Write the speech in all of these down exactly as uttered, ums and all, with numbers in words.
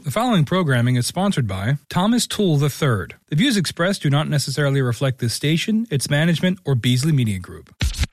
The following programming is sponsored by Thomas Toole the third. The views expressed do not necessarily reflect this station, its management, or Beasley Media Group.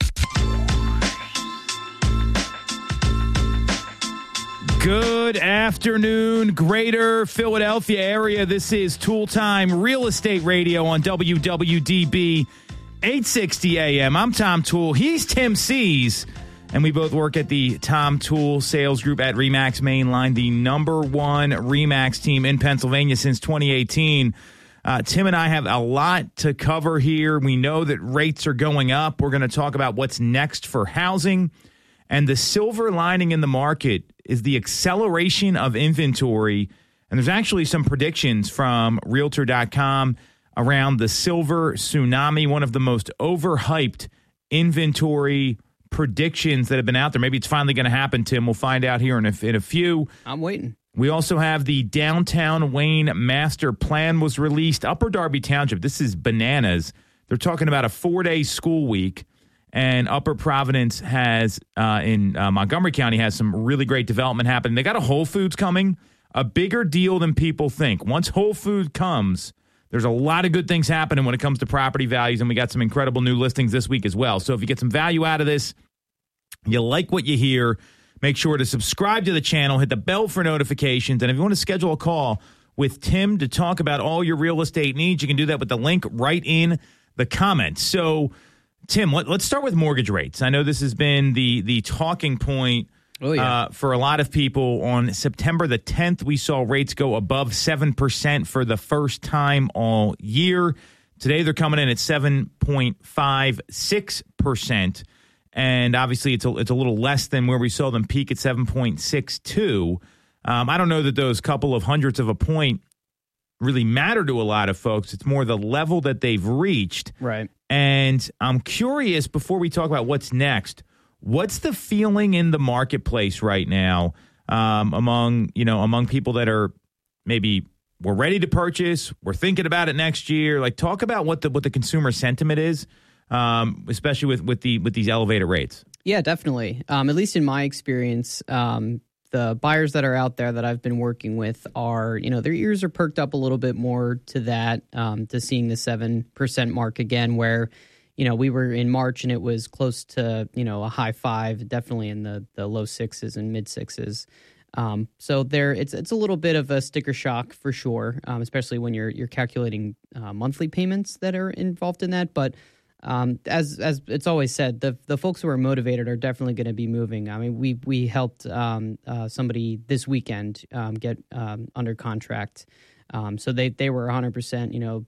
Good afternoon, Greater Philadelphia area. This is Toole Time Real Estate Radio on W W D B eight sixty A M. I'm Tom Toole. He's Tim Sees. And we both work at the Tom Toole Sales Group at RE/MAX Mainline, the number one RE/MAX team in Pennsylvania since twenty eighteen. Uh, Tim and I have a lot to cover here. We know that rates are going up. We're going to talk about what's next for housing. And the silver lining in the market is the acceleration of inventory. And there's actually some predictions from Realtor dot com around the silver tsunami, one of the most overhyped inventory predictions that have been out there. Maybe it's finally going to happen, Tim. We'll find out here in a, in a few. I'm waiting. We also have the Downtown Wayne Master Plan was released. Upper Darby Township, this is bananas. They're talking about a four-day school week, and Upper Providence has, uh, in uh, Montgomery County, has some really great development happening. They got a Whole Foods coming, a bigger deal than people think. Once Whole Foods comes, there's a lot of good things happening when it comes to property values, and we got some incredible new listings this week as well. So if you get some value out of this, you like what you hear, make sure to subscribe to the channel, hit the bell for notifications, and if you want to schedule a call with Tim to talk about all your real estate needs, you can do that with the link right in the comments. So, Tim, let, let's start with mortgage rates. I know this has been the the talking point oh, yeah. uh, for a lot of people. On September the tenth, we saw rates go above seven percent for the first time all year. Today, they're coming in at seven point five six percent. And obviously, it's a, it's a little less than where we saw them peak at seven point six two. Um, I don't know that those couple of hundredths of a point really matter to a lot of folks. It's more the level that they've reached. Right. And I'm curious, before we talk about what's next, what's the feeling in the marketplace right now um, among, you know, among people that are maybe we're ready to purchase, we're thinking about it next year? Like, talk about what the what the consumer sentiment is. Um, especially with, with the with these elevated rates. Yeah, definitely. Um, at least in my experience, um, the buyers that are out there that I've been working with are, you know, their ears are perked up a little bit more to that, um, to seeing the seven percent mark again, where, you know, we were in March and it was close to, you know, a high five, definitely in the, the low sixes and mid sixes. Um, so there, it's it's a little bit of a sticker shock for sure, um, especially when you're you're calculating uh, monthly payments that are involved in that, but Um, as as it's always said, the the folks who are motivated are definitely going to be moving. I mean, we we helped um, uh, somebody this weekend um, get um, under contract, um, so they they were one hundred percent. You know,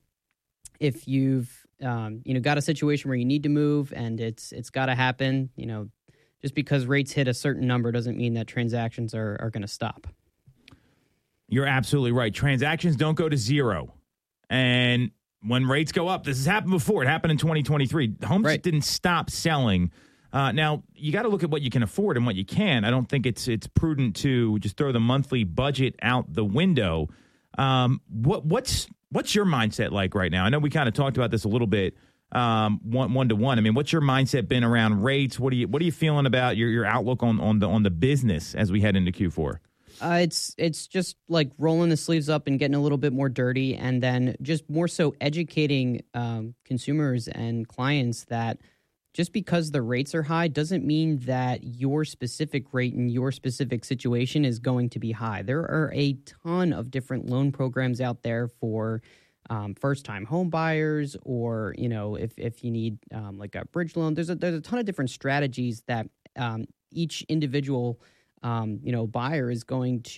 if you've um, you know got a situation where you need to move and it's it's got to happen, you know, just because rates hit a certain number doesn't mean that transactions are are going to stop. You're absolutely right. Transactions don't go to zero, and when rates go up, this has happened before. It happened in twenty twenty-three. Homes right. didn't stop selling. Uh, now, you got to look at what you can afford and what you can. I don't think it's it's prudent to just throw the monthly budget out the window. Um, what what's what's your mindset like right now? I know we kind of talked about this a little bit, um, one one to one. I mean, what's your mindset been around rates? What are you what are you feeling about your your outlook on on the on the business as we head into Q four? Uh, it's it's just like rolling the sleeves up and getting a little bit more dirty, and then just more so educating um, consumers and clients that just because the rates are high doesn't mean that your specific rate in your specific situation is going to be high. There are a ton of different loan programs out there for um, first-time home buyers, or you know, if if you need um, like a bridge loan. There's a there's a ton of different strategies that um, each individual Um, you know, buyer is going to,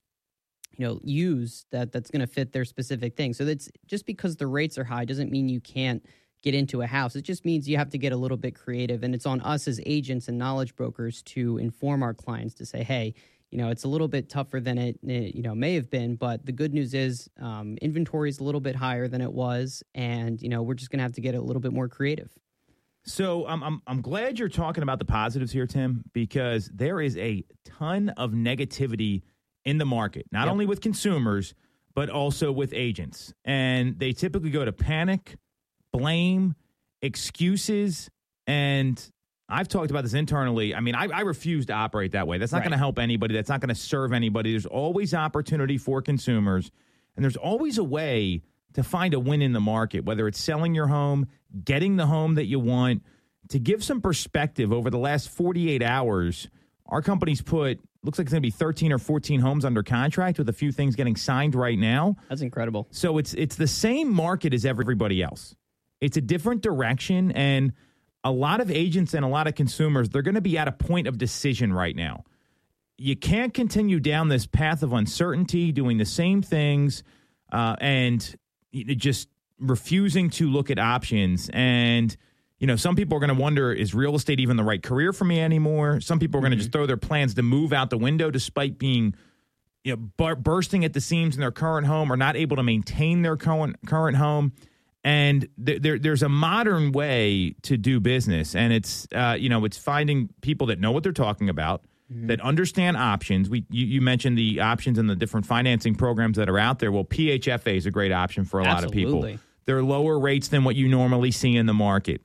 you know, use that that's going to fit their specific thing. So that's just because the rates are high doesn't mean you can't get into a house. It just means you have to get a little bit creative. And it's on us as agents and knowledge brokers to inform our clients to say, hey, you know, it's a little bit tougher than it, it you know, may have been. But the good news is um, inventory is a little bit higher than it was. And, you know, we're just going to have to get a little bit more creative. So um, I'm I'm glad you're talking about the positives here, Tim, because there is a ton of negativity in the market, not yep. only with consumers, but also with agents. And they typically go to panic, blame, excuses, and I've talked about this internally. I mean, I, I refuse to operate that way. That's not Right. going to help anybody. That's not going to serve anybody. There's always opportunity for consumers, and there's always a way to find a win in the market, whether it's selling your home, getting the home that you want. To give some perspective, over the last forty-eight hours, our company's put, looks like it's going to be thirteen or fourteen homes under contract, with a few things getting signed right now. That's incredible. So it's it's the same market as everybody else. It's a different direction, and a lot of agents and a lot of consumers, they're going to be at a point of decision right now. You can't continue down this path of uncertainty, doing the same things, uh, and just refusing to look at options. And, you know, some people are going to wonder, is real estate even the right career for me anymore? Some people are going to mm-hmm. just throw their plans to move out the window despite being, you know, bur- bursting at the seams in their current home, or not able to maintain their current current home. And th- there, there's a modern way to do business, and it's uh, you know, it's finding people that know what they're talking about, mm-hmm. that understand options. We you, you mentioned the options and the different financing programs that are out there. Well, P H F A is a great option for a Absolutely. lot of people. They're lower rates than what you normally see in the market.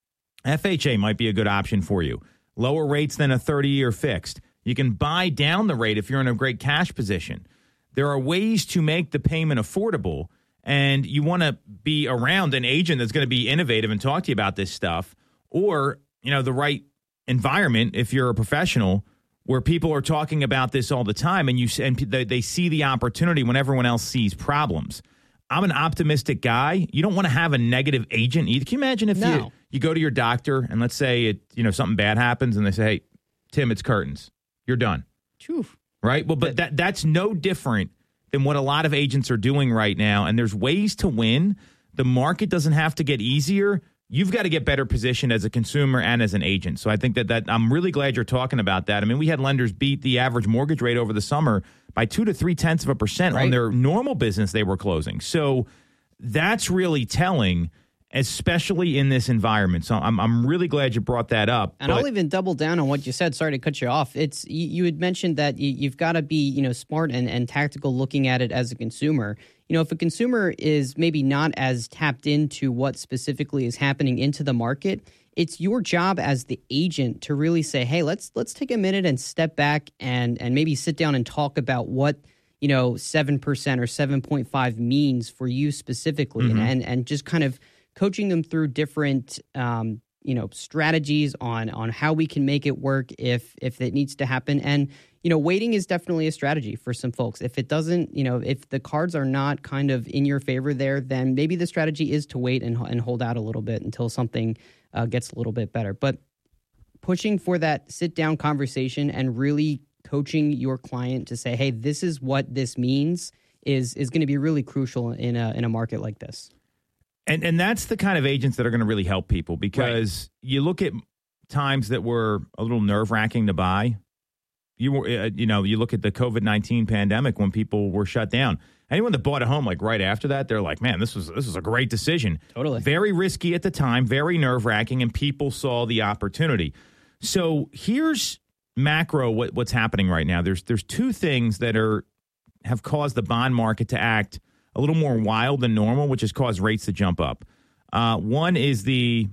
F H A might be a good option for you. Lower rates than a thirty-year fixed. You can buy down the rate if you're in a great cash position. There are ways to make the payment affordable, and you want to be around an agent that's going to be innovative and talk to you about this stuff, or, you know, the right environment if you're a professional where people are talking about this all the time, and you and they, they see the opportunity when everyone else sees problems. I'm an optimistic guy. You don't want to have a negative agent either. Can you imagine if No. you, you go to your doctor and let's say it, you know, something bad happens and they say, hey, Tim, it's curtains. You're done. Phew. Right? Well, but that that's no different than what a lot of agents are doing right now. And there's ways to win. The market doesn't have to get easier. You've got to get better positioned as a consumer and as an agent. So I think that, that I'm really glad you're talking about that. I mean, we had lenders beat the average mortgage rate over the summer by two to three tenths of a percent Right. on their normal business they were closing. So that's really telling, especially in this environment. So I'm I'm really glad you brought that up. And but- I'll even double down on what you said. Sorry to cut you off. It's you, you had mentioned that you, you've got to be, you know, smart and, and tactical looking at it as a consumer. You know, if a consumer is maybe not as tapped into what specifically is happening into the market, it's your job as the agent to really say, hey, let's let's take a minute and step back and and maybe sit down and talk about what, you know, seven percent or seven point five means for you specifically, Mm-hmm. and, and and just kind of coaching them through different, um, you know, strategies on on how we can make it work if if it needs to happen. And, you know, waiting is definitely a strategy for some folks. If it doesn't, you know, if the cards are not kind of in your favor there, then maybe the strategy is to wait and, and hold out a little bit until something uh, gets a little bit better. But pushing for that sit-down conversation and really coaching your client to say, hey, this is what this means is is going to be really crucial in a in a market like this. And and that's the kind of agents that are going to really help people, because right. you look at times that were a little nerve-wracking to buy. You were, uh, you know, you look at the COVID nineteen pandemic when people were shut down. Anyone that bought a home like right after that, they're like, man, this was this was a great decision. Totally. Very risky at the time, very nerve-wracking, and people saw the opportunity. So here's macro what, what's happening right now. There's there's two things that are have caused the bond market to act a little more wild than normal, which has caused rates to jump up. Uh, one is the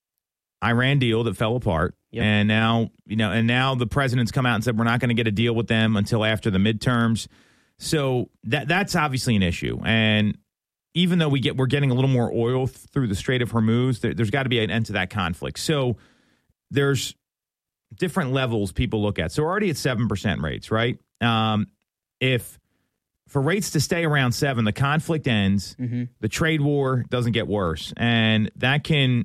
Iran deal that fell apart. Yep. And now, you know, and now the president's come out and said we're not going to get a deal with them until after the midterms. So that that's obviously an issue. And even though we get we're getting a little more oil through the Strait of Hormuz, there, there's got to be an end to that conflict. So there's different levels people look at. So we're already at seven percent rates, right? Um, if for rates to stay around seven, the conflict ends, mm-hmm. the trade war doesn't get worse, and that can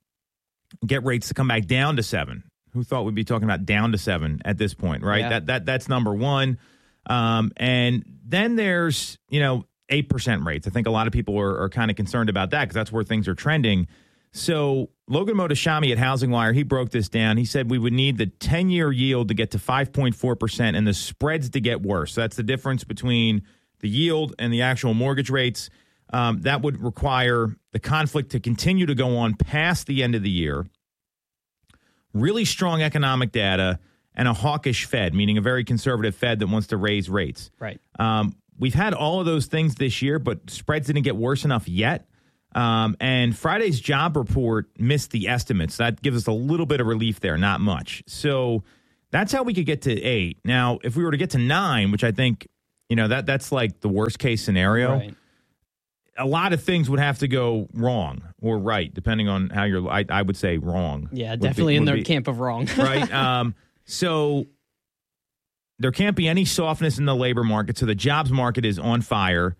get rates to come back down to seven. Who thought we'd be talking about down to seven at this point, right? Yeah. That that that's number one. Um, and then there's, you know, eight percent rates. I think a lot of people are, are kind of concerned about that because that's where things are trending. So Logan Mohtashami at Housing Wire, he broke this down. He said we would need the ten-year yield to get to five point four percent and the spreads to get worse. So that's the difference between the yield and the actual mortgage rates. Um, that would require the conflict to continue to go on past the end of the year. Really strong economic data and a hawkish Fed, meaning a very conservative Fed that wants to raise rates. Right. Um, we've had all of those things this year, but spreads didn't get worse enough yet. Um, and Friday's job report missed the estimates. That gives us a little bit of relief there, not much. So that's how we could get to eight. Now, if we were to get to nine, which I think, you know, that that's like the worst case scenario, right. A lot of things would have to go wrong or right, depending on how you're, I, I would say wrong. Yeah, definitely be, in the be, camp of wrong. Right. Um, so there can't be any softness in the labor market. So the jobs market is on fire.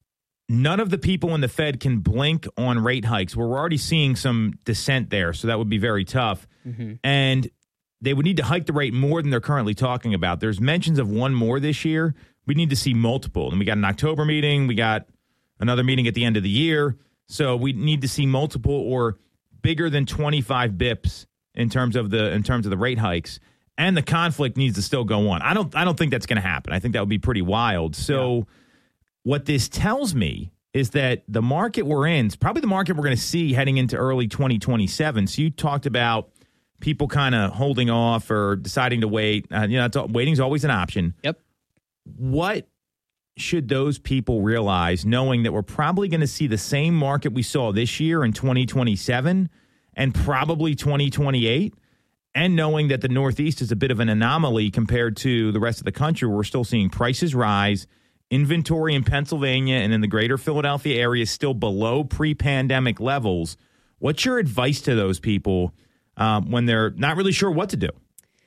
None of the people in the Fed can blink on rate hikes. We're already seeing some dissent there, so that would be very tough. Mm-hmm. And they would need to hike the rate more than they're currently talking about. There's mentions of one more this year. We need to see multiple. And we got an October meeting. We got another meeting at the end of the year. So we need to see multiple or bigger than twenty-five bips in terms of the in terms of the rate hikes. And the conflict needs to still go on. I don't I don't think that's going to happen. I think that would be pretty wild. So. Yeah. What this tells me is that the market we're in is probably the market we're going to see heading into early twenty twenty-seven. So you talked about people kind of holding off or deciding to wait. Uh, you know, waiting is always an option. Yep. What should those people realize, knowing that we're probably going to see the same market we saw this year in twenty twenty-seven and probably twenty twenty-eight, and knowing that the Northeast is a bit of an anomaly compared to the rest of the country, where we're still seeing prices rise. Inventory in Pennsylvania and in the greater Philadelphia area is still below pre-pandemic levels. What's your advice to those people um, when they're not really sure what to do?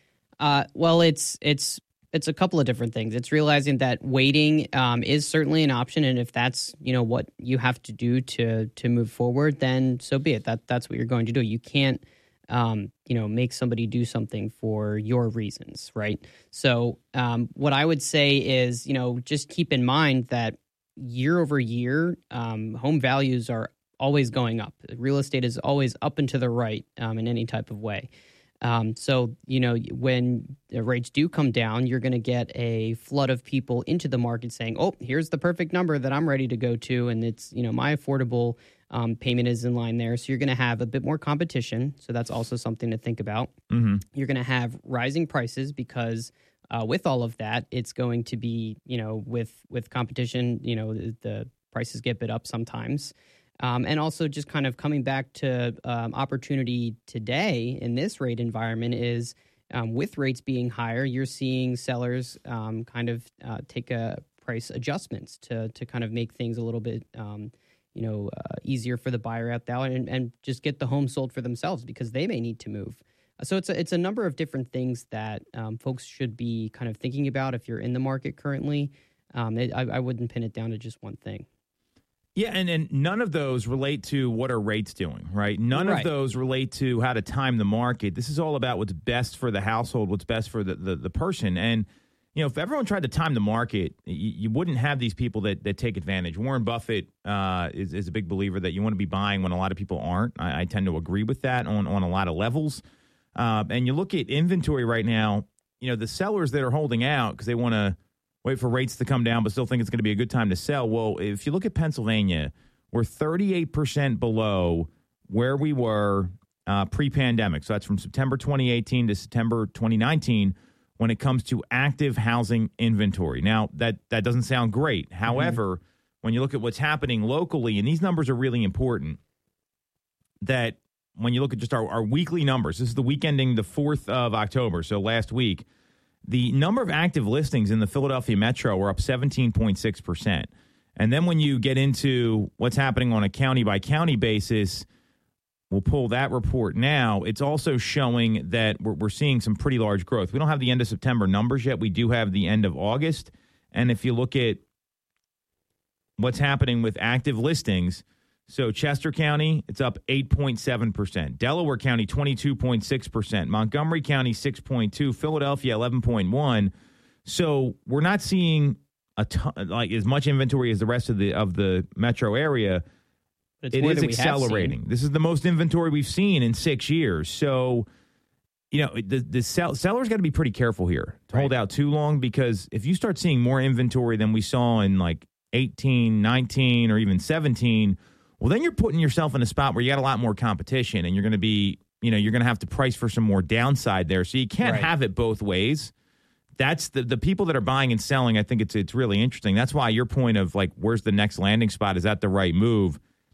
Uh, well, it's it's it's a couple of different things. It's realizing that waiting um, is certainly an option, and if that's you know what you have to do to to move forward, then so be it. That that's what you're going to do. You can't. Um, you know, make somebody do something for your reasons, right? So um, what I would say is, you know, just keep in mind that year over year, um, home values are always going up. Real estate is always up and to the right um, in any type of way. Um, so, you know, when the rates do come down, you're going to get a flood of people into the market saying, oh, here's the perfect number that I'm ready to go to. And it's, you know, my affordable um, payment is in line there. So you're going to have a bit more competition. So that's also something to think about. Mm-hmm. You're going to have rising prices because uh, with all of that, it's going to be, you know, with, with competition, you know, the, the prices get bid up sometimes. Um, and also just kind of coming back to um, opportunity today in this rate environment is um, with rates being higher, you're seeing sellers um, kind of uh, take a price adjustments to to kind of make things a little bit um, you know uh, easier for the buyer out there and, and just get the home sold for themselves because they may need to move. So it's a, it's a number of different things that um, folks should be kind of thinking about if you're in the market currently. Um, it, I, I wouldn't pin it down to just one thing. Yeah, and, and none of those relate to what are rates doing, right? None right. of those relate to how to time the market. This is all about what's best for the household, what's best for the, the, the person. And, you know, if everyone tried to time the market, you, you wouldn't have these people that, that take advantage. Warren Buffett uh, is, is a big believer that you want to be buying when a lot of people aren't. I, I tend to agree with that on, on a lot of levels. Uh, and you look at inventory right now, you know, the sellers that are holding out because they want to wait for rates to come down, but still think it's going to be a good time to sell. Well, if you look at Pennsylvania, we're thirty-eight percent below where we were uh, pre-pandemic. So that's from September twenty eighteen to September twenty nineteen when it comes to active housing inventory. Now, that, that doesn't sound great. However, mm-hmm. when you look at what's happening locally, and these numbers are really important, that when you look at just our, our weekly numbers, this is the week ending the fourth of October, so last week, the number of active listings in the Philadelphia metro were up seventeen point six percent. And then when you get into what's happening on a county-by-county basis, we'll pull that report now. It's also showing that we're, we're seeing some pretty large growth. We don't have the end of September numbers yet. We do have the end of August. And if you look at what's happening with active listings, so Chester County, it's up eight point seven percent. Delaware County, twenty-two point six percent. Montgomery County, six point two. Philadelphia, eleven point one. So we're not seeing a ton, like as much inventory as the rest of the of the metro area. It's it is accelerating. This is the most inventory we've seen in six years. So, you know, the the sell, sellers got to be pretty careful here to right. hold out too long, because if you start seeing more inventory than we saw in like eighteen, nineteen, or even seventeen, well, then you're putting yourself in a spot where you got a lot more competition, and you're going to be, you know, you're going to have to price for some more downside there. So you can't right. have it both ways. That's the the people that are buying and selling. I think it's it's really interesting. That's why your point of like, where's the next landing spot? Is that the right move?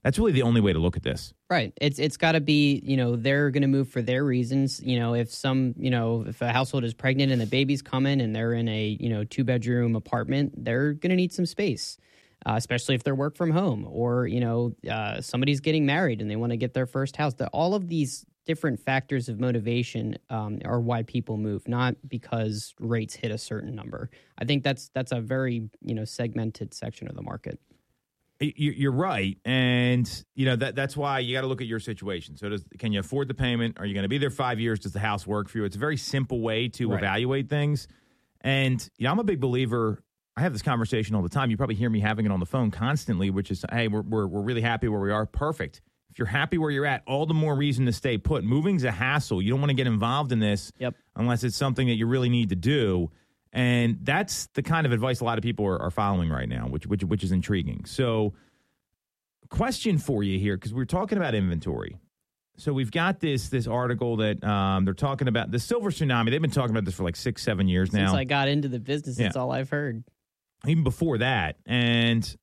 That's really the only way to look at this. Right. It's it's got to be, you know, they're going to move for their reasons. You know, if some, you know, if a household is pregnant and the baby's coming and they're in a, you know, two bedroom apartment, they're going to need some space, uh, especially if they're work from home, or, you know, uh, somebody's getting married and they want to get their first house. The, all of these different factors of motivation um, are why people move, not because rates hit a certain number. I think that's that's a very, you know, segmented section of the market. You're right, and you know that that's why you got to look at your situation. So, does can you afford the payment? Are you going to be there five years? Does the house work for you? It's a very simple way to right. evaluate things. And you know, I'm a big believer. I have this conversation all the time. You probably hear me having it on the phone constantly, which is, hey, we're we're, we're really happy where we are. Perfect. If you're happy where you're at, all the more reason to stay put. Moving's a hassle. You don't want to get involved in this yep. unless it's something that you really need to do. And that's the kind of advice a lot of people are, are following right now, which which which is intriguing. So, question for you here, because we're talking about inventory. So we've got this this article that um, they're talking about the silver tsunami. They've been talking about this for like six, seven years Since now. Since I got into the business, yeah. that's all I've heard. Even before that. And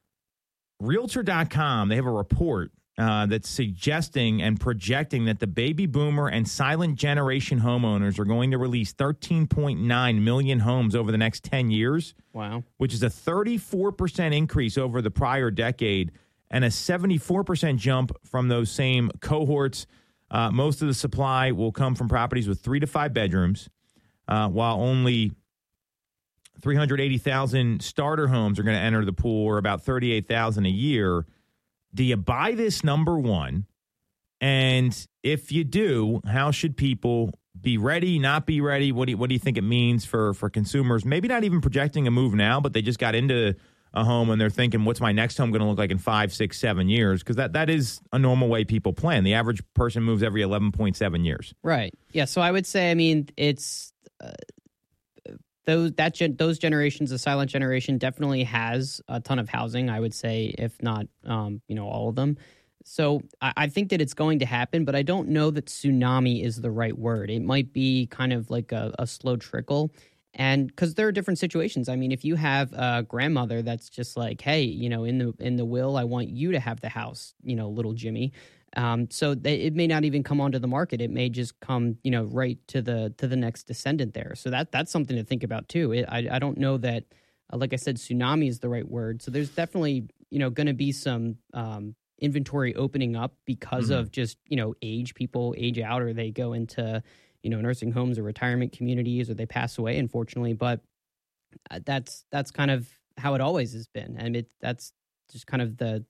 Realtor dot com, they have a report Uh, that's suggesting and projecting that the baby boomer and silent generation homeowners are going to release thirteen point nine million homes over the next ten years. Wow. Which is a thirty-four percent increase over the prior decade and a seventy-four percent jump from those same cohorts. Uh, most of the supply will come from properties with three to five bedrooms, uh, while only three hundred eighty thousand starter homes are going to enter the pool, or about thirty-eight thousand a year. Do you buy this, number one? And if you do, how should people be ready, not be ready? What do you, what do you think it means for, for consumers? Maybe not even projecting a move now, but they just got into a home and they're thinking, what's my next home going to look like in five, six, seven years? Because that, that is a normal way people plan. The average person moves every eleven point seven years. Right. Yeah. So I would say, I mean, it's uh, those that gen- those generations, the silent generation, definitely has a ton of housing. I would say, if not, um, you know, all of them. So I, I think that it's going to happen, but I don't know that tsunami is the right word. It might be kind of like a, a slow trickle. And because there are different situations. I mean, if you have a grandmother that's just like, hey, you know, in the in the will, I want you to have the house, you know, little Jimmy. Um, so they, it may not even come onto the market. It may just come, you know, right to the to the next descendant there. So that that's something to think about too. It, I I don't know that, uh, like I said, tsunami is the right word. So there's definitely, you know, going to be some um, inventory opening up because mm-hmm. of just, you know, age. People age out, or they go into, you know, nursing homes or retirement communities, or they pass away, unfortunately. But that's that's kind of how it always has been, and it that's just kind of the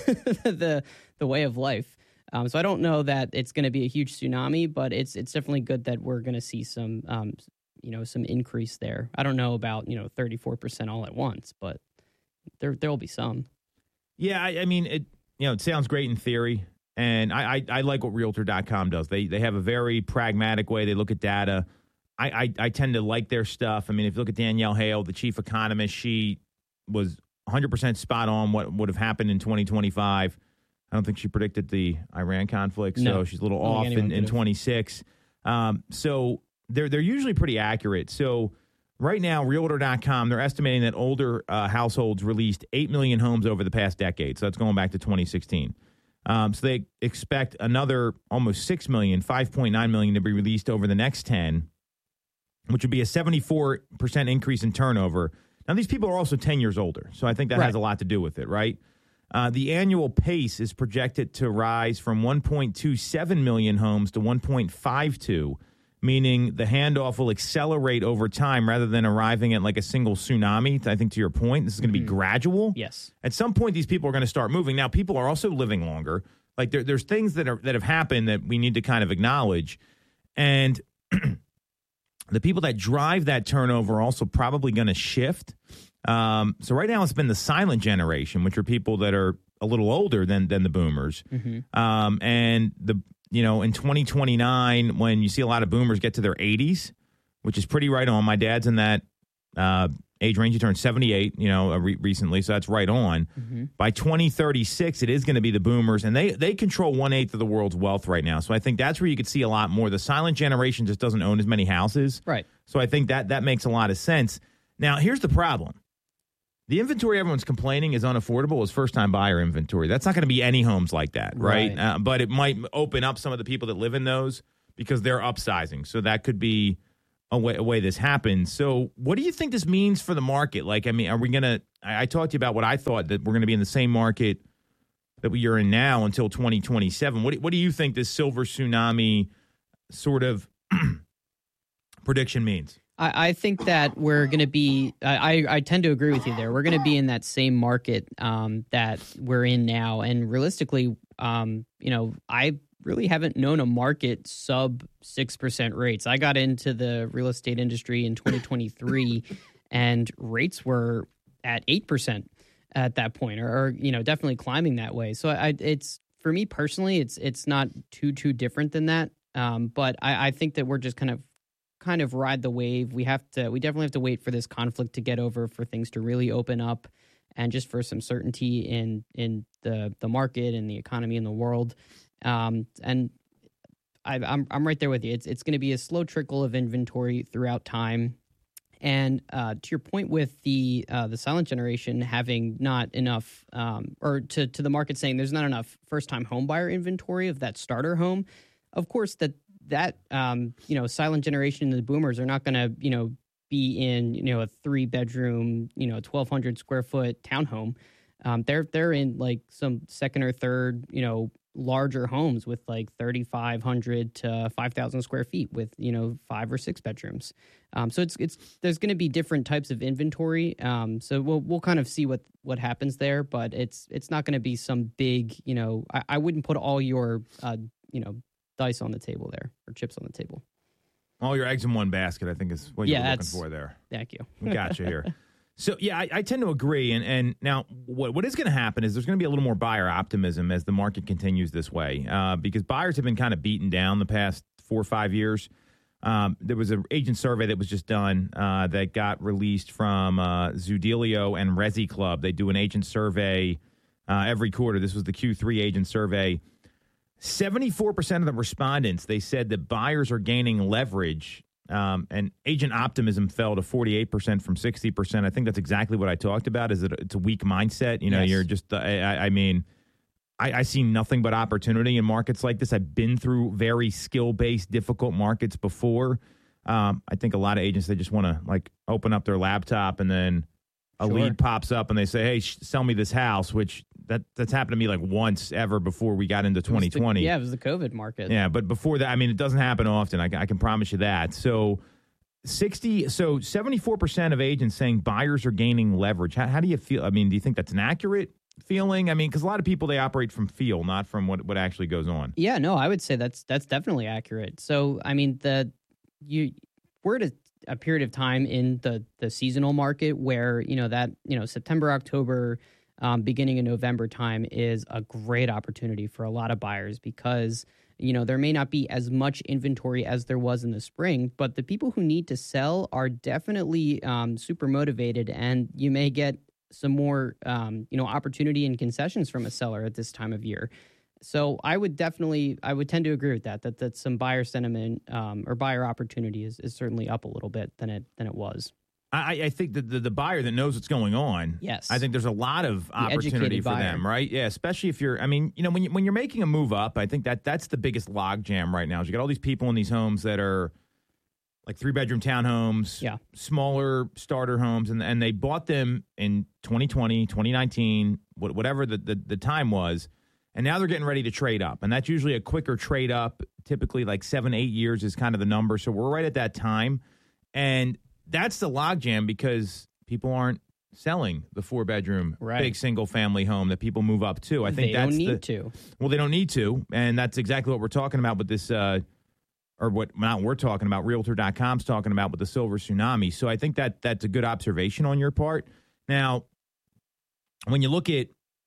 the the way of life. Um, so I don't know that it's going to be a huge tsunami, but it's it's definitely good that we're going to see some um, you know some increase there. I don't know about you know thirty-four percent all at once, but there there will be some. Yeah, I, I mean it. You know, it sounds great in theory. And I, I, I like what Realtor dot com does. They they have a very pragmatic way. They look at data. I, I, I tend to like their stuff. I mean, if you look at Danielle Hale, the chief economist, she was one hundred percent spot on what would have happened in twenty twenty-five. I don't think she predicted the Iran conflict, so no. she's a little off in, in twenty-six. Um, so they're they're usually pretty accurate. So right now, Realtor dot com, they're estimating that older uh, households released eight million homes over the past decade. So that's going back to twenty sixteen. Um, so they expect another almost six million, five point nine million to be released over the next ten, which would be a seventy-four percent increase in turnover. Now, these people are also ten years older, so I think that right. has a lot to do with it, right? Uh, the annual pace is projected to rise from one point two seven million homes to one point five two, meaning the handoff will accelerate over time rather than arriving at like a single tsunami. I think to your point, this is going to be mm-hmm. gradual. Yes. At some point, these people are going to start moving. Now, people are also living longer. Like there, there's things that are that have happened that we need to kind of acknowledge. And the people that drive that turnover are also probably going to shift. Um, so right now it's been the silent generation, which are people that are a little older than than the boomers. Mm-hmm. Um, and the you know in twenty twenty-nine, when you see a lot of boomers get to their eighties, which is pretty right on. My dad's in that uh, age range. He turned seventy-eight, you know, re- recently, so that's right on. Mm-hmm. By twenty thirty-six, it is going to be the boomers, and they they control one eighth of the world's wealth right now. So I think that's where you could see a lot more. The silent generation just doesn't own as many houses, right? So I think that that makes a lot of sense. Now, here's the problem. the inventory everyone's complaining is unaffordable is first-time buyer inventory. That's not going to be any homes like that, right? Right. Uh, but it might open up some of the people that live in those because they're upsizing. So that could be a way, a way this happens. So what do you think this means for the market? Like, I mean, are we going to – I talked to you about what I thought, that we're going to be in the same market that we are in now until twenty twenty-seven. What, what do you think this silver tsunami sort of prediction means? I, I think that we're going to be, I, I tend to agree with you there. We're going to be in that same market um, that we're in now. And realistically, um, you know, I really haven't known a market sub six percent rates. I got into the real estate industry in twenty twenty-three and rates were at eight percent at that point, or, or, you know, definitely climbing that way. So I, it's, for me personally, it's, it's not too, too different than that. Um, but I, I think that we're just kind of, kind of ride the wave. We have to, we definitely have to wait for this conflict to get over, for things to really open up, and just for some certainty in, in the, the market and the economy in the world. Um, and I, I'm, I'm right there with you. It's, it's going to be a slow trickle of inventory throughout time. And uh, to your point with the uh, the silent generation having not enough, um, or to, to the market saying there's not enough first-time home buyer inventory of that starter home, of course that that um, you know, silent generation and the boomers are not going to, you know, be in, you know, a three-bedroom, you know, twelve hundred square foot townhome. Um, they're they're in like some second or third, you know, larger homes with like thirty-five hundred to five thousand square feet with, you know, five or six bedrooms. Um, so it's it's there's going to be different types of inventory. Um, so we'll we'll kind of see what, what happens there, but it's it's not going to be some big, you know, I, I wouldn't put all your uh, you know, dice on the table there, or chips on the table. All your eggs in one basket, I think, is what yeah, you're looking for there. Thank you. We got you here. So, yeah, I, I tend to agree. And, and now what, what is going to happen is there's going to be a little more buyer optimism as the market continues this way, uh, because buyers have been kind of beaten down the past four or five years. Um, there was an agent survey that was just done uh, that got released from uh, Zoodealio and Resi Club. They do an agent survey uh, every quarter. This was the Q three agent survey. seventy-four percent of the respondents, they said that buyers are gaining leverage, um, and agent optimism fell to forty-eight percent from sixty percent. I think that's exactly what I talked about, is that it's a weak mindset. You know, yes. you're just, uh, I, I mean, I, I see nothing but opportunity in markets like this. I've been through very skill-based, difficult markets before. Um, I think a lot of agents, they just want to, like, open up their laptop and then a sure. lead pops up and they say, hey, sh- sell me this house, which that that's happened to me like once ever before we got into twenty twenty. The, yeah, it was the COVID market. Yeah, but before that, I mean, it doesn't happen often. I, I can promise you that. So sixty, so seventy-four percent of agents saying buyers are gaining leverage. How, how do you feel? I mean, do you think that's an accurate feeling? I mean, because a lot of people, they operate from feel, not from what, what actually goes on. Yeah, no, I would say that's that's definitely accurate. So, I mean, the you we're at a, a period of time in the the seasonal market where, you know, that, you know, September, October, um, beginning of November time is a great opportunity for a lot of buyers because, you know, there may not be as much inventory as there was in the spring, but the people who need to sell are definitely um, super motivated, and you may get some more, um, you know, opportunity and concessions from a seller at this time of year. So I would definitely, I would tend to agree with that, that, that some buyer sentiment um, or buyer opportunity is, is certainly up a little bit than it than it was. I, I think that the, the buyer that knows what's going on, yes, I think there's a lot of the opportunity for buyer. them, right? Yeah, especially if you're, I mean, you know, when, you, when you're making a move up, I think that that's the biggest log jam right now is you got all these people in these homes that are like three-bedroom townhomes, yeah. smaller starter homes, and and they bought them in twenty twenty, twenty nineteen, whatever the, the, the time was, and now they're getting ready to trade up. And that's usually a quicker trade up. Typically like seven, eight years is kind of the number. So we're right at that time. And that's the logjam because people aren't selling the four-bedroom right. big single-family home that people move up to. I think they that's don't need the, to. Well, they don't need to, and that's exactly what we're talking about with this, uh, or what not we're talking about, Realtor dot com's talking about with the silver tsunami. So I think that that's a good observation on your part. Now, when you look at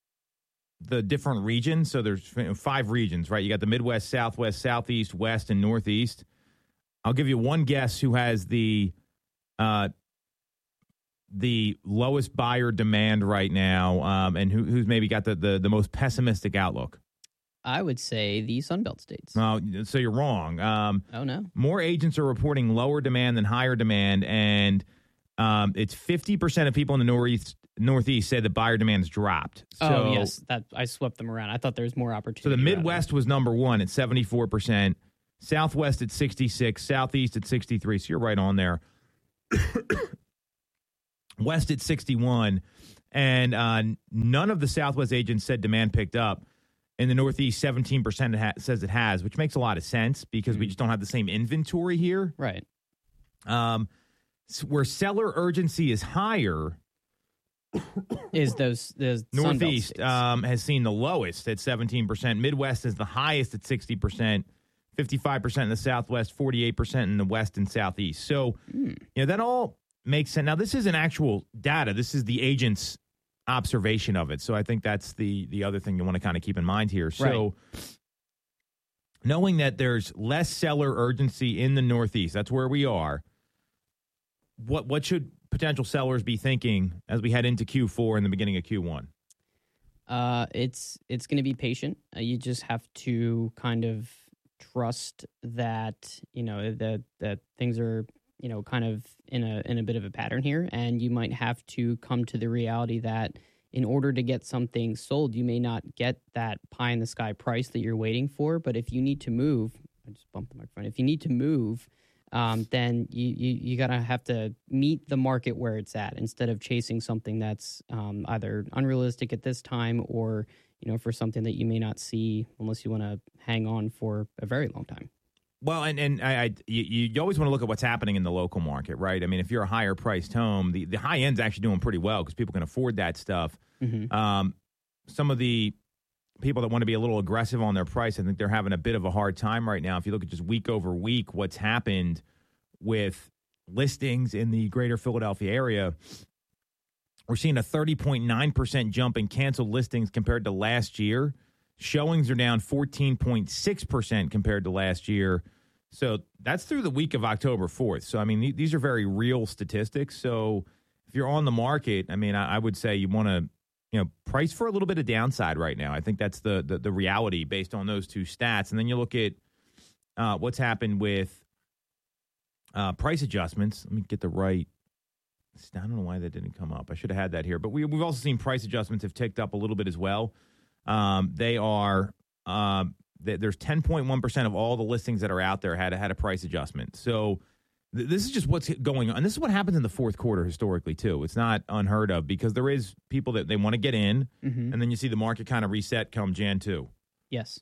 the different regions, so there's five regions, right? You got the Midwest, Southwest, Southeast, West, and Northeast. I'll give you one guess who has the uh, the lowest buyer demand right now, um, and who, who's maybe got the, the, the most pessimistic outlook. I would say the Sunbelt states. Oh, so you're wrong. Um, oh, no. More agents are reporting lower demand than higher demand, and um, it's fifty percent of people in the Northeast Northeast say the buyer demand's dropped. So, oh, yes. That I swept them around. I thought there was more opportunity. So the Midwest was number one at seventy-four percent, Southwest at sixty-six, Southeast at sixty-three. So you're right on there. West at sixty-one. And uh, none of the Southwest agents said demand picked up. In the Northeast, seventeen percent it ha- says it has, which makes a lot of sense because mm-hmm. we just don't have the same inventory here. Right. Um, so where seller urgency is higher is those, those Northeast um, has seen the lowest at seventeen percent. Midwest is the highest at sixty percent, fifty-five percent in the Southwest, forty-eight percent in the West and Southeast. So, mm. you know, that all makes sense. Now, this isn't actual data. This is the agent's observation of it. So I think that's the the other thing you want to kind of keep in mind here. So right. knowing that there's less seller urgency in the Northeast, that's where we are. What what should potential sellers be thinking as we head into Q four and the beginning of Q one? Uh, it's it's going to be patient. Uh, you just have to kind of trust that, you know, that that things are, you know, kind of in a in a bit of a pattern here, and you might have to come to the reality that in order to get something sold, you may not get that pie in the sky price that you're waiting for. But if you need to move, I just bumped the microphone. If you need to move, um, then you you, you gotta have to meet the market where it's at instead of chasing something that's um, either unrealistic at this time or, you know, for something that you may not see unless you want to hang on for a very long time. Well, and, and I, I you, you always want to look at what's happening in the local market, right? I mean, if you're a higher priced home, the, the high end's actually doing pretty well because people can afford that stuff. Mm-hmm. Um, some of the people that want to be a little aggressive on their price, I think they're having a bit of a hard time right now. If you look at just week over week, what's happened with listings in the greater Philadelphia area, we're seeing a thirty point nine percent jump in canceled listings compared to last year. Showings are down fourteen point six percent compared to last year. So that's through the week of October fourth. So, I mean, th- these are very real statistics. So if you're on the market, I mean, I, I would say you want to, you know, price for a little bit of downside right now. I think that's the, the, the reality based on those two stats. And then you look at uh, what's happened with uh, price adjustments. Let me get the right. I don't know why that didn't come up. I should have had that here. But we, we've also seen price adjustments have ticked up a little bit as well. Um, they are, um, th- there's ten point one percent of all the listings that are out there had, had a price adjustment. So th- this is just what's going on. And this is what happens in the fourth quarter historically, too. It's not unheard of because there is people that they want to get in, mm-hmm. and then you see the market kind of reset come January second. Yes.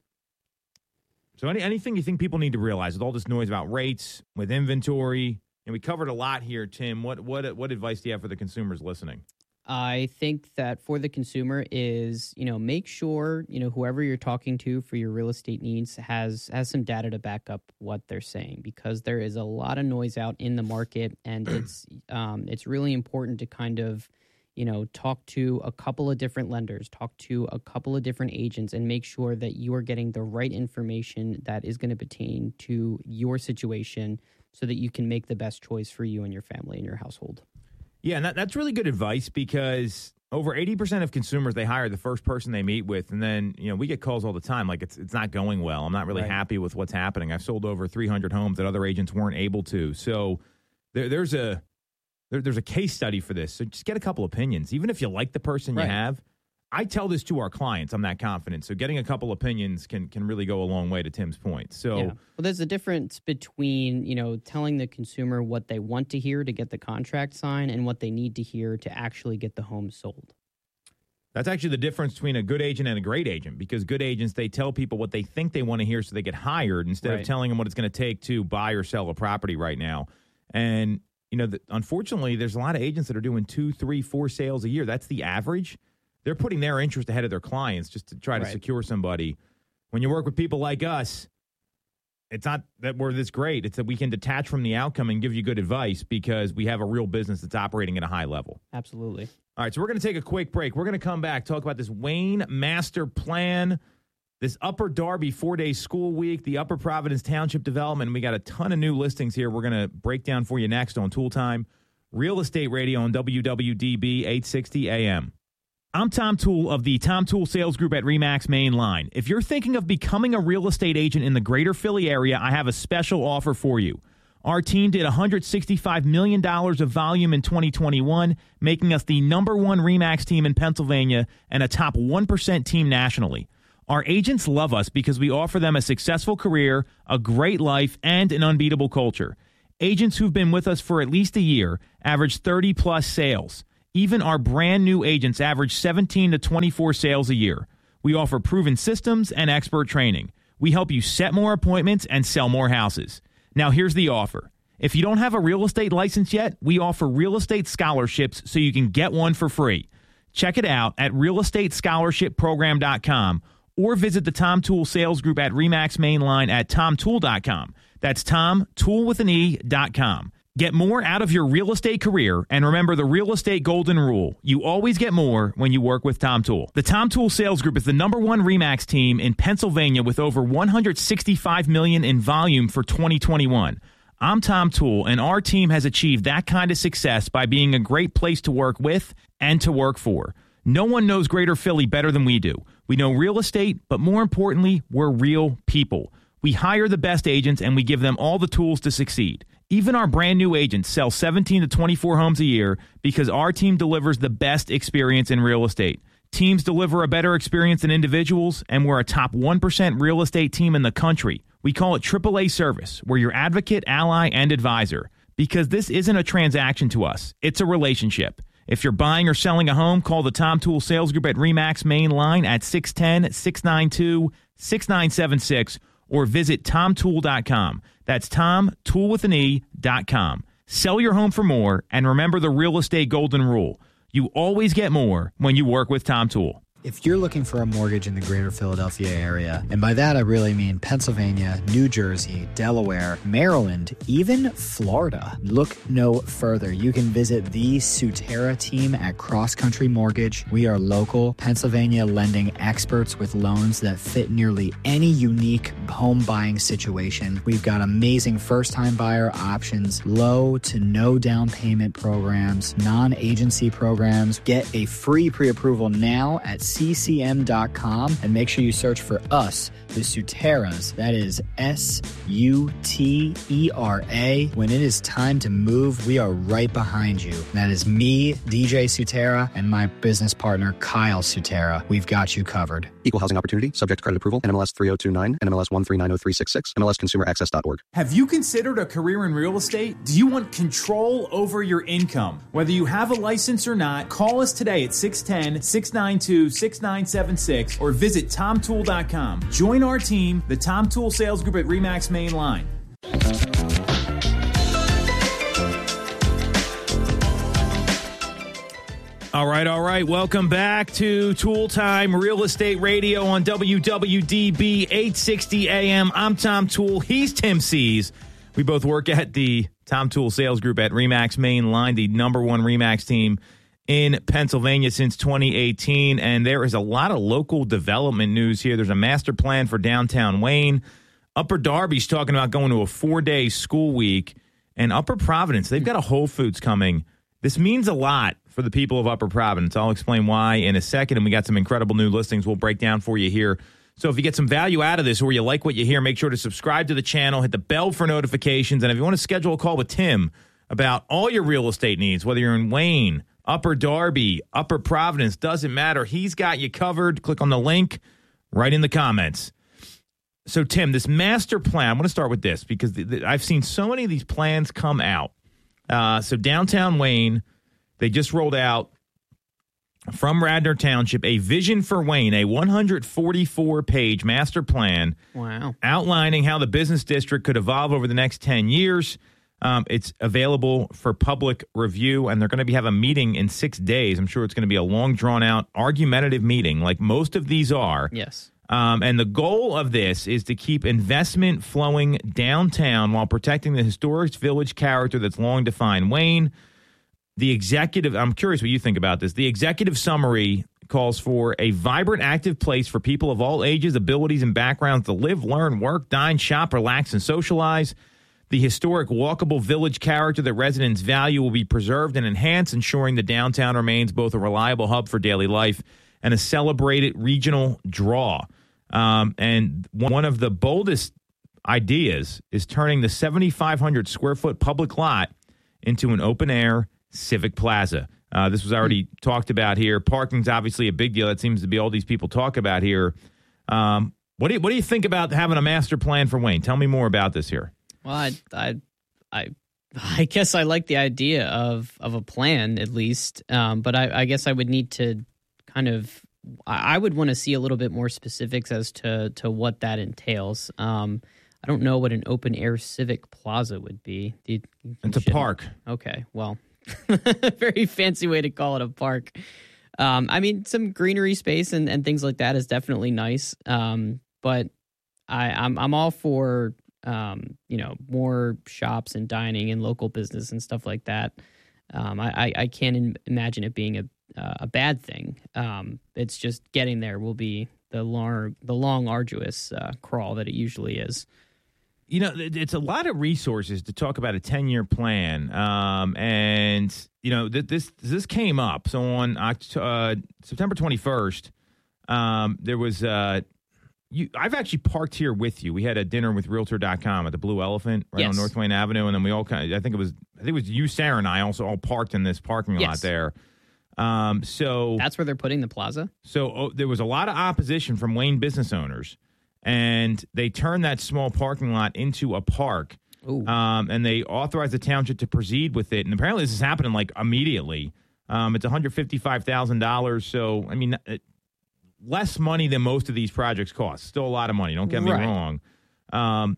So any, anything you think people need to realize with all this noise about rates, with inventory, and we covered a lot here, Tim, what what what advice do you have for the consumers listening? I think that for the consumer is, you know, make sure, you know, whoever you're talking to for your real estate needs has has some data to back up what they're saying, because there is a lot of noise out in the market, and it's um, it's really important to kind of, you know, talk to a couple of different lenders, talk to a couple of different agents, and make sure that you are getting the right information that is going to pertain to your situation so that you can make the best choice for you and your family and your household. Yeah, and that, that's really good advice because over eighty percent of consumers, they hire the first person they meet with. And then, you know, we get calls all the time like it's it's not going well. I'm not really right. happy with what's happening. I've sold over three hundred homes that other agents weren't able to. So there, there's a there, there's a case study for this. So just get a couple opinions. Even if you like the person right. you have, I tell this to our clients. I'm that confident. So getting a couple opinions can can really go a long way, to Tim's point. So, yeah. Well, there's a difference between, you know, telling the consumer what they want to hear to get the contract signed and what they need to hear to actually get the home sold. That's actually the difference between a good agent and a great agent, because good agents, they tell people what they think they want to hear so they get hired instead right. of telling them what it's going to take to buy or sell a property right now. And, you know, the, unfortunately, there's a lot of agents that are doing two, three, four sales a year. That's the average. They're putting their interest ahead of their clients just to try to right. secure somebody. When you work with people like us, it's not that we're this great. It's that we can detach from the outcome and give you good advice because we have a real business that's operating at a high level. Absolutely. All right, so we're going to take a quick break. We're going to come back, talk about this Wayne Master Plan, this Upper Darby four-day school week, the Upper Providence Township development. We got a ton of new listings here we're going to break down for you next on Tool Time, Real Estate Radio on W W D B eight sixty A M. I'm Tom Toole of the Tom Toole Sales Group at RE/MAX Main Line. If you're thinking of becoming a real estate agent in the greater Philly area, I have a special offer for you. Our team did one hundred sixty-five million dollars of volume in twenty twenty-one, making us the number one RE/MAX team in Pennsylvania and a top one percent team nationally. Our agents love us because we offer them a successful career, a great life, and an unbeatable culture. Agents who've been with us for at least a year average thirty-plus sales. Even our brand new agents average seventeen to twenty-four sales a year. We offer proven systems and expert training. We help you set more appointments and sell more houses. Now, here's the offer. If you don't have a real estate license yet, we offer real estate scholarships so you can get one for free. Check it out at real estate scholarship program dot com or visit the Tom Toole Sales Group at RE/MAX Mainline at tom toole dot com. That's Tom, Toole with an E, dot com. Get more out of your real estate career, and remember the real estate golden rule. You always get more when you work with Tom Toole. The Tom Toole Sales Group is the number one RE/MAX team in Pennsylvania with over one hundred sixty-five million dollars in volume for twenty twenty-one. I'm Tom Toole, and our team has achieved that kind of success by being a great place to work with and to work for. No one knows Greater Philly better than we do. We know real estate, but more importantly, we're real people. We hire the best agents, and we give them all the tools to succeed. Even our brand new agents sell seventeen to twenty-four homes a year because our team delivers the best experience in real estate. Teams deliver a better experience than individuals, and we're a top one percent real estate team in the country. We call it triple A service. We're your advocate, ally, and advisor. Because this isn't a transaction to us. It's a relationship. If you're buying or selling a home, call the Tom Toole Sales Group at RE/MAX Mainline at six one zero, six nine two, six nine seven six or visit tom toole dot com. That's Tom, Toole with an E, dot com. Sell your home for more, and remember the real estate golden rule. You always get more when you work with Tom Toole. If you're looking for a mortgage in the greater Philadelphia area, and by that I really mean Pennsylvania, New Jersey, Delaware, Maryland, even Florida, look no further. You can visit the Sutera team at Cross Country Mortgage. We are local Pennsylvania lending experts with loans that fit nearly any unique home buying situation. We've got amazing first-time buyer options, low to no down payment programs, non-agency programs. Get a free pre-approval now at c c m dot com and make sure you search for us, the Suteras. That is S U T E R A. When it is time to move, we are right behind you. That is me, D J Sutera, and my business partner, Kyle Sutera. We've got you covered. Equal housing opportunity, subject to credit approval, N M L S three oh two nine, N M L S one three nine oh three six six, M L S consumer access dot org. Have you considered a career in real estate? Do you want control over your income? Whether you have a license or not, call us today at six one zero, six nine two, six nine seven six or visit tom toole dot com. Join our team, the Tom Toole Sales Group at RE/MAX Mainline. All right, all right. Welcome back to Toole Time Real Estate Radio on W W D B eight sixty A M. I'm Tom Toole. He's Tim Sees. We both work at the Tom Toole Sales Group at RE/MAX Mainline, the number one RE/MAX team in Pennsylvania since twenty eighteen, and there is a lot of local development news here. There's a master plan for downtown Wayne. Upper Darby's talking about going to a four-day school week, and Upper Providence, they've got a Whole Foods coming. This means a lot for the people of Upper Providence. I'll explain why in a second, and we got some incredible new listings we'll break down for you here. So if you get some value out of this or you like what you hear, make sure to subscribe to the channel, hit the bell for notifications, and if you want to schedule a call with Tim about all your real estate needs, whether you're in Wayne, Upper Darby, Upper Providence, doesn't matter. He's got you covered. Click on the link right in the comments. So, Tim, this master plan, I'm going to start with this because the, the, I've seen so many of these plans come out. Uh, so, downtown Wayne, they just rolled out from Radnor Township a Vision for Wayne, a one hundred forty-four page master plan. Wow. Outlining how the business district could evolve over the next ten years. Um, it's available for public review, and they're going to be have a meeting in six days. I'm sure it's going to be a long, drawn-out, argumentative meeting like most of these are. Yes. Um, and the goal of this is to keep investment flowing downtown while protecting the historic village character that's long defined Wayne. The executive, I'm curious what you think about this. The executive summary calls for a vibrant, active place for people of all ages, abilities, and backgrounds to live, learn, work, dine, shop, relax, and socialize. The historic walkable village character that residents value will be preserved and enhanced, ensuring the downtown remains both a reliable hub for daily life and a celebrated regional draw. Um, and one of the boldest ideas is turning the seventy-five hundred square foot public lot into an open air civic plaza. Uh, this was already mm-hmm. talked about here. Parking's obviously a big deal. That seems to be all these people talk about here. Um, what do you, what do you think about having a master plan for Wayne? Tell me more about this here. Well, I, I, I, I guess I like the idea of, of a plan at least, um, but I, I guess I would need to kind of, I would want to see a little bit more specifics as to, to what that entails. Um, I don't know what an open air civic plaza would be. You, you it's a park. Okay, well, very fancy way to call it a park. Um, I mean, some greenery space and, and things like that is definitely nice. Um, but I, I'm I'm all for um, you know, more shops and dining and local business and stuff like that. Um, I, I, I can't im- imagine it being a uh, a bad thing. Um, it's just getting there will be the long the long arduous uh, crawl that it usually is. You know, it's a lot of resources to talk about a ten-year plan, um, and you know th- this this came up. So on uh, September twenty-first, um, there was uh, you. I've actually parked here with you. We had a dinner with Realtor dot com at the Blue Elephant right yes. on North Wayne Avenue, and then we all kind of, I think it was I think it was you, Sarah, and I also all parked in this parking yes. lot there. Um, so that's where they're putting the plaza. So oh, there was a lot of opposition from Wayne business owners. And they turned that small parking lot into a park. Um, and they authorized the township to proceed with it. And apparently this is happening like immediately. Um, it's one hundred fifty-five thousand dollars. So, I mean, it, less money than most of these projects cost. Still a lot of money. Don't get me right. wrong. Um,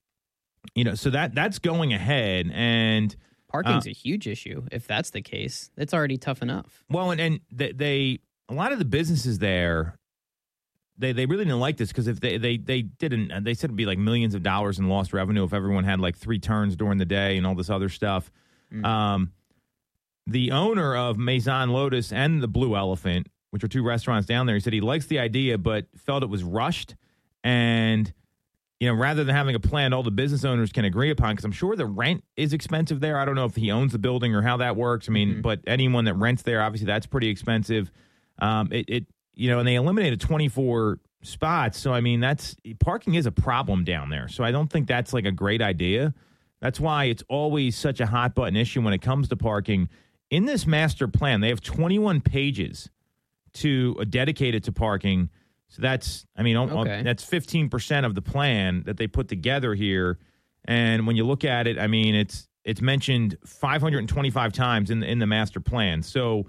you know, so that that's going ahead. And parking's uh, a huge issue. If that's the case, it's already tough enough. Well, and, and they, they a lot of the businesses there, They they really didn't like this because if they, they they didn't they said it'd be like millions of dollars in lost revenue if everyone had like three turns during the day and all this other stuff. Mm. Um, the owner of Maison Lotus and the Blue Elephant, which are two restaurants down there, he said he likes the idea but felt it was rushed, and you know rather than having a plan all the business owners can agree upon, because I'm sure the rent is expensive there. I don't know if he owns the building or how that works. I mean, mm-hmm. but anyone that rents there, obviously that's pretty expensive. Um, it. it You know, and they eliminated twenty-four spots. So, I mean, that's parking is a problem down there. So I don't think that's like a great idea. That's why it's always such a hot button issue when it comes to parking. In this master plan, they have twenty-one pages to uh, dedicated to parking. So that's, I mean, okay. that's fifteen percent of the plan that they put together here. And when you look at it, I mean, it's it's mentioned five hundred twenty-five times in the, in the master plan. So,